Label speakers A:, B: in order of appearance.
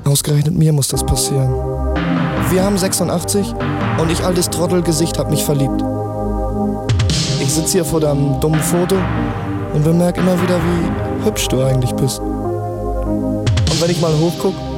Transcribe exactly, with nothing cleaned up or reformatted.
A: Ausgerechnet mir muss das passieren. Wir haben sechsundachtzig und ich, altes Trottelgesicht, hab mich verliebt. Ich sitz hier vor deinem dummen Foto und bemerk immer wieder, wie hübsch du eigentlich bist. Und wenn ich mal hochguck,